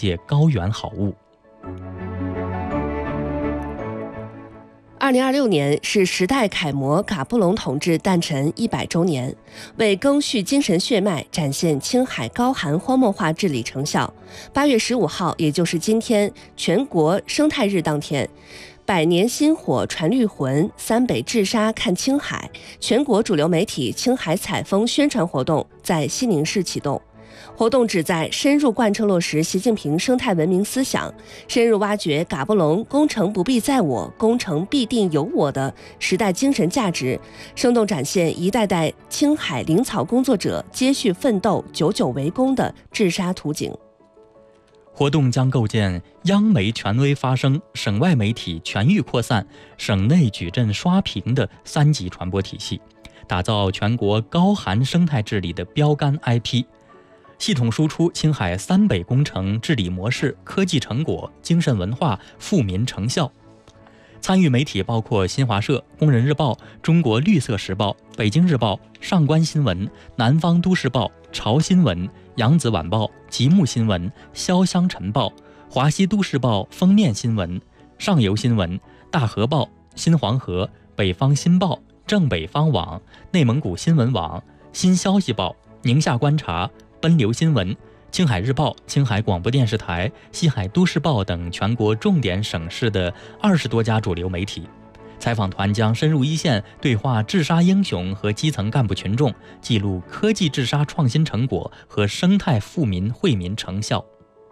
界高原好物。 2026年是时代楷模嘎布隆同志诞辰100周年，为赓续精神血脉，展现青海高寒荒漠化治理成效。8月15号，也就是今天，全国生态日当天，百年薪火传绿魂，三北治沙看青海全国主流媒体青海采风宣传活动在西宁市启动。活动旨在深入贯彻落实习近平生态文明思想，深入挖掘嘎布隆工程不必在我，工程必定有我的时代精神价值，生动展现一代代青海林草工作者接续奋斗、久久为功的治沙图景。 活动将构建央媒权威发声、省外媒体全域扩散、省内矩阵刷屏的3级传播体系，打造全国高寒生态治理的标杆 IP，系统输出青海三北工程治理模式、科技成果、精神文化、富民成效。参与媒体包括新华社、工人日报、中国绿色时报、北京日报、上官新闻、南方都市报、潮新闻、扬子晚报、极目新闻、潇湘晨报、华西都市报封面新闻、上游新闻、大河报、新黄河、北方新报、正北方网、内蒙古新闻网、新消息报、宁夏观察、奔流新闻、青海日报、青海广播电视台、西海都市报等全国重点省市的20多家主流媒体。采访团将深入一线，对话治沙英雄和基层干部群众，记录科技治沙创新成果和生态富民惠民成效。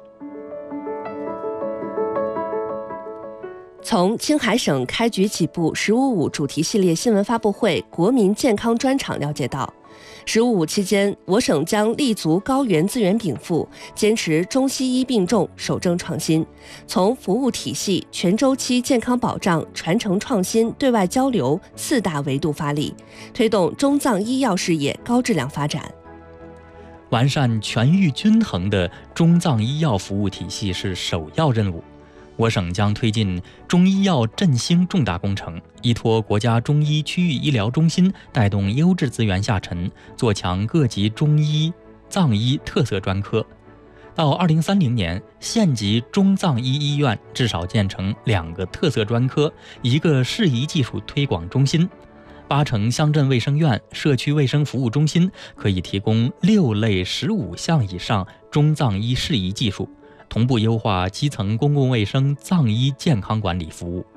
从青海省开局起步“15.5”主题系列新闻发布会国民健康专场了解到，15.5期间，我省将立足高原资源禀赋，坚持中西医并重，守正创新，从服务体系、全周期健康保障、传承创新、对外交流4大维度发力，推动中藏医药事业高质量发展。 完善全域均衡的中藏医药服务体系是首要任务。我省将推进中医药振兴重大工程，依托国家中医区域医疗中心，带动优质资源下沉，做强各级中医、藏医特色专科。到2030年，县级中藏医医院至少建成2个特色专科，1个适宜技术推广中心。80%乡镇卫生院、社区卫生服务中心可以提供6类15项以上中藏医适宜技术，同步优化基层公共卫生藏医健康管理服务。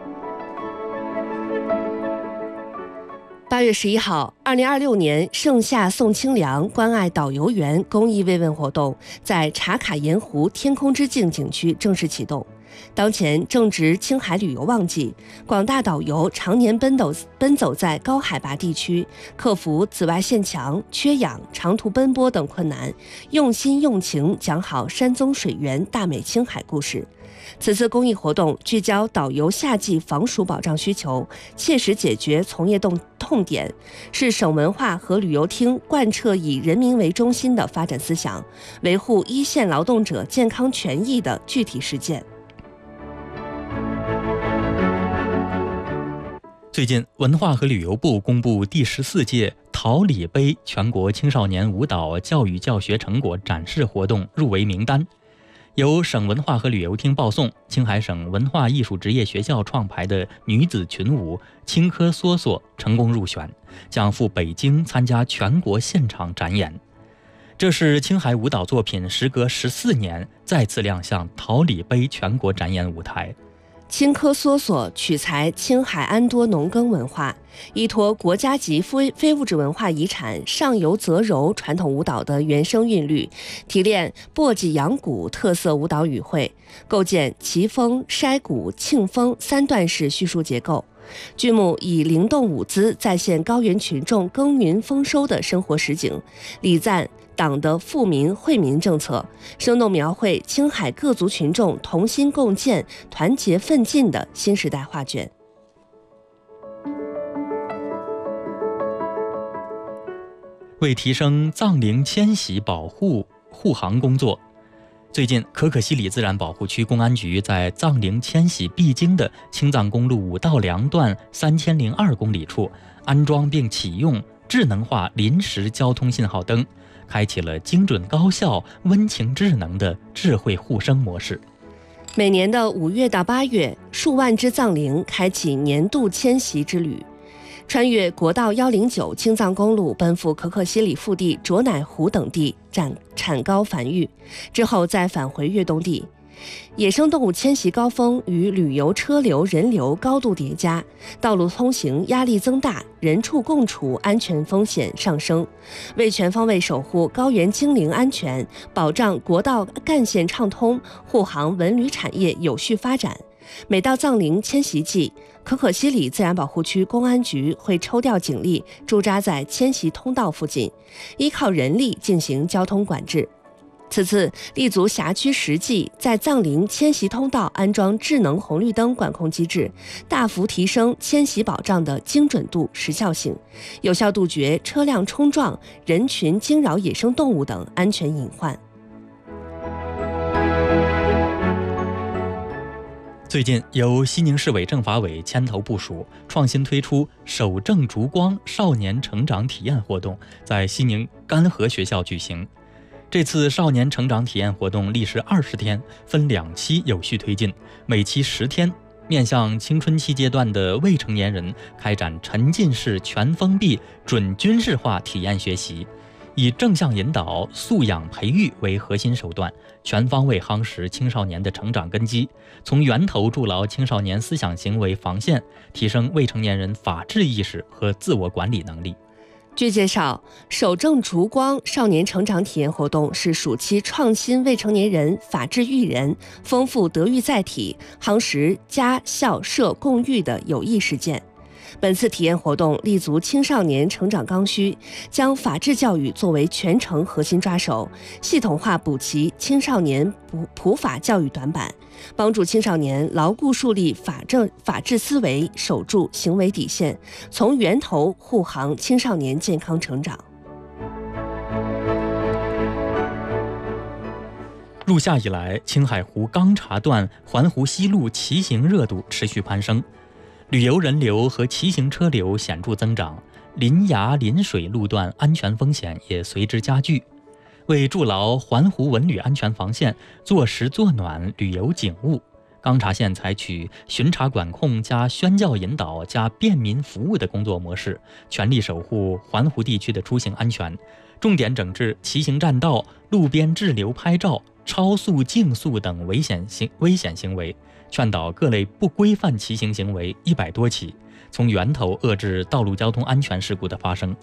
8月11号，2026年盛夏送清凉关爱导游员公益慰问活动在茶卡盐湖天空之镜景区正式启动。当前正值青海旅游旺季，广大导游常年奔走在高海拔地区，克服紫外线强、缺氧、长途奔波等困难，用心用情讲好山宗水源大美青海故事。此次公益活动聚焦导游夏季防暑保障需求，切实解决从业痛点，是省文化和旅游厅贯彻以人民为中心的发展思想，维护一线劳动者健康权益的具体实践。 最近，文化和旅游部公布第14届桃李杯全国青少年舞蹈教育教学成果展示活动入围名单，由省文化和旅游厅报送，青海省文化艺术职业学校创排的女子群舞青稞梭梭成功入选，将赴北京参加全国现场展演。这是青海舞蹈作品时隔14年再次亮相桃李杯全国展演舞台。 青稞梭梭取材青海安多农耕文化，依托国家级非物质文化遗产上游泽柔传统舞蹈的原声韵律，提炼簸箕扬鼓特色舞蹈语汇，构建奇峰、筛鼓、庆丰3段式叙述结构。剧目以灵动舞姿再现高原群众耕耘丰收的生活实景，礼赞党的富民惠民政策，生动描绘青海各族群众同心共建、团结奋进的新时代画卷。 为提升藏羚迁徙保护护航工作，最近，可可西里自然保护区公安局在藏羚迁徙必经的青藏公路五道梁段3002公里处安装并启用智能化临时交通信号灯， 开启了精准高效、温情智能的智慧护生模式。 每年的5月到8月，数万只藏羚开启年度迁徙之旅，穿越国道109青藏公路，奔赴可可西里腹地、卓乃湖等地产高繁育，之后再返回越冬地。野生动物迁徙高峰与旅游车流人流高度叠加，道路通行压力增大，人畜共处安全风险上升。为全方位守护高原精灵安全，保障国道干线畅通，护航文旅产业有序发展，每到藏羚迁徙季，可可西里自然保护区公安局会抽调警力驻扎在迁徙通道附近，依靠人力进行交通管制。此次立足辖区实际，在藏羚迁徙通道安装智能红绿灯管控机制，大幅提升迁徙保障的精准度、时效性，有效杜绝车辆冲撞、人群惊扰野生动物等安全隐患。 最近，由西宁市委政法委牵头部署，创新推出守正烛光少年成长体验活动，在西宁甘河学校举行。这次少年成长体验活动历时20天，分2期有序推进，每期10天，面向青春期阶段的未成年人开展沉浸式全封闭准军事化体验学习，以正向引导、素养培育为核心手段，全方位夯实青少年的成长根基，从源头筑牢青少年思想行为防线，提升未成年人法治意识和自我管理能力。 据介绍，守正烛光少年成长体验活动是暑期创新未成年人法治育人、丰富德育载体、夯实家校社共育的有益实践。本次体验活动立足青少年成长刚需，将法治教育作为全程核心抓手，系统化补齐青少年普法教育短板，帮助青少年牢固树立法治思维，守住行为底线，从源头护航青少年健康成长。 入夏以来，青海湖钢察段环湖西路骑行热度持续攀升，旅游人流和骑行车流显著增长，临崖临水路段安全风险也随之加剧。为筑牢环湖文旅安全防线，做实做暖旅游警务，钢察县采取巡查管控加宣教引导加便民服务的工作模式，全力守护环湖地区的出行安全，重点整治骑行占道、路边滞留拍照、超速竞速等危险行为，劝导各类不规范骑行行为100多起，从源头遏制道路交通安全事故的发生。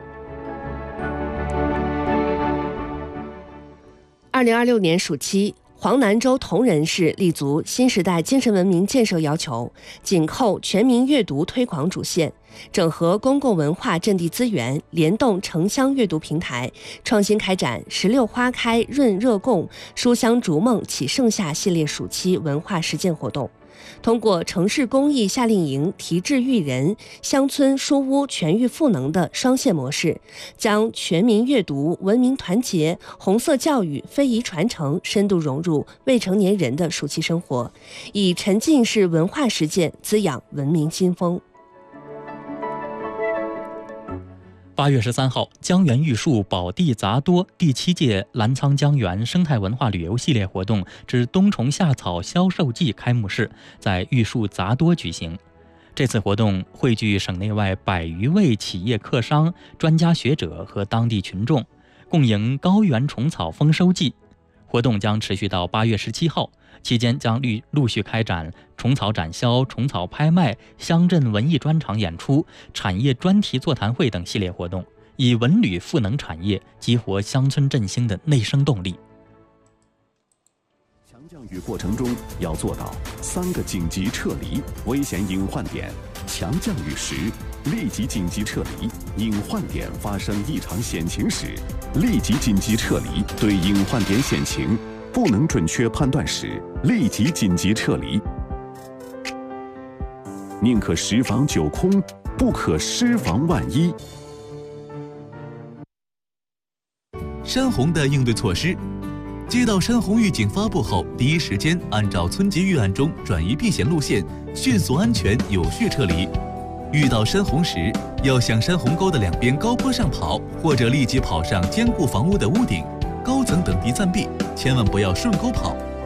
2026年暑期，黄南州铜仁市立足新时代精神文明建设要求，紧扣全民阅读推广主线，整合公共文化阵地资源，联动城乡阅读平台，创新开展16花开润热供、书香逐梦启盛夏系列暑期文化实践活动。通过城市公益夏令营提质育人、乡村书屋全域赋能的双线模式，将全民阅读、文明团结、红色教育、非遗传承深度融入未成年人的暑期生活，以沉浸式文化实践滋养文明新风。 8月13号，江源玉树宝地杂多第7届澜沧江源生态文化旅游系列活动之冬虫夏草销售季开幕式在玉树杂多举行。这次活动汇聚省内外100余位企业客商、专家学者和当地群众，共迎高原虫草丰收季。活动将持续到8月17号，期间将陆续开展虫草展销、虫草拍卖、乡镇文艺专场演出、产业专题座谈会等系列活动，以文旅赋能产业，激活乡村振兴的内生动力。 强降雨过程中要做到3个紧急撤离危险隐患点。强降雨时，立即紧急撤离；隐患点发生异常险情时，立即紧急撤离。对隐患点险情不能准确判断时，立即紧急撤离。宁可10防9空，不可失防万一。 山洪的应对措施：接到山洪预警发布后，第一时间按照村级预案中转移避险路线，迅速安全有序撤离。遇到山洪时， 要向山鸿沟的两边高坡上跑，或者立即跑上坚固房屋的屋顶、高层等地暂避，千万不要顺沟跑。